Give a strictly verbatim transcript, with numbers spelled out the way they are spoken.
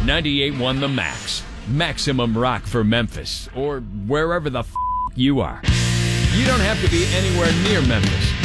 ninety-eight point one The Max. Maximum rock for Memphis, or wherever the f*** you are. You don't have to be anywhere near Memphis.